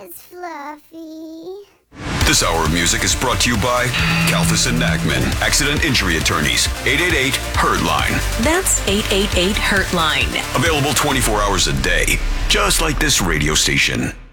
It's Fluffy. This hour of music is brought to you by Kalfas and Nachman, Accident Injury Attorneys, 888-HURT-LINE. That's 888-HURT-LINE. Available 24 hours a day, just like this radio station.